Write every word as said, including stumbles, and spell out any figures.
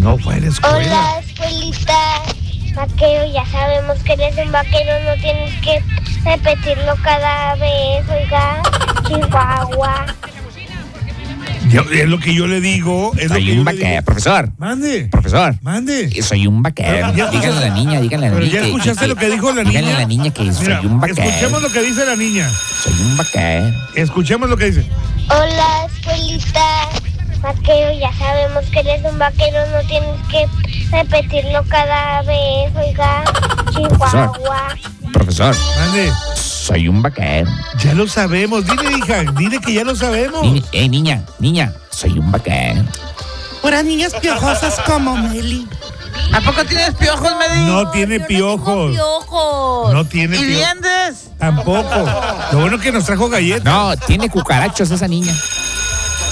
No fue a la escuela. Hola, escuelita. Vaquero, ya sabemos que eres un vaquero, no tienes que repetirlo cada vez, oiga. Chihuahua. Yo, es lo que yo le digo. Es soy lo que un yo vaquero. le digo. Profesor. Mande. Profesor. Mande. Soy un vaquero. Ya Díganle a la niña, díganle a la Pero niña. ya escuchaste que, lo que dijo la niña. Díganle a la niña que Mira, soy un vaquero. escuchemos lo que dice la niña. Soy un vaquero. Escuchemos lo que dice. Hola, escuelita. Vaquero, ya sabemos que eres un vaquero, no tienes que repetirlo cada vez, oiga. Chihuahua. Profesor. Mande. Soy un vaquero. Ya lo sabemos. Dile, hija. Dile que ya lo sabemos. Ni, eh, niña, niña. Soy un vaquero. Puras niñas piojosas como Meli. ¿A poco tienes piojos, Medi? No tiene Yo piojos. No, tengo piojos. No tiene ¿Y piojos. dientes? Tampoco. Lo bueno que nos trajo galletas. No, tiene cucarachos esa niña.